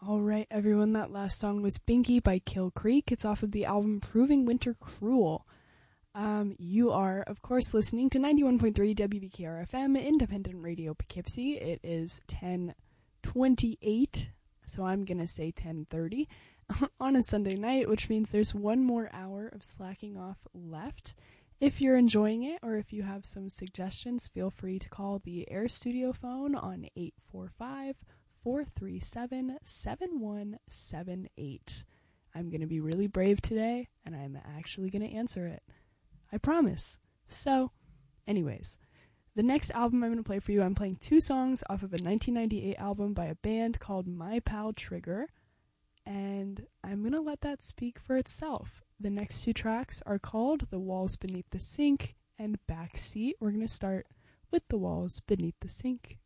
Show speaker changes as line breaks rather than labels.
Alright, everyone, that last song was Binky by Kill Creek. It's off of the album Proving Winter Cruel. You are, of course, listening to 91.3 WBKR-FM, Independent Radio Poughkeepsie. It is 10:28, so I'm gonna say 10:30, on a Sunday night, which means there's one more hour of slacking off left. If you're enjoying it, or if you have some suggestions, feel free to call the Air Studio phone on 845-437-7178. I'm going to be really brave today, and I'm actually going to answer it. I promise. So, anyways, the next album I'm going to play for you, I'm playing two songs off of a 1998 album by a band called My Pal Trigger, and I'm going to let that speak for itself. The next two tracks are called The Walls Beneath the Sink and Backseat. We're going to start with The Walls Beneath the Sink.